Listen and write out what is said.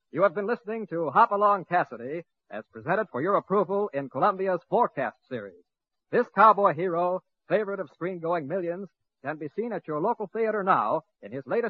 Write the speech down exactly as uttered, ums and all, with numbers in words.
You have been listening to Hop Along Cassidy, as presented for your approval in Columbia's Forecast series. This cowboy hero, favorite of screen-going millions, can be seen at your local theater now in his latest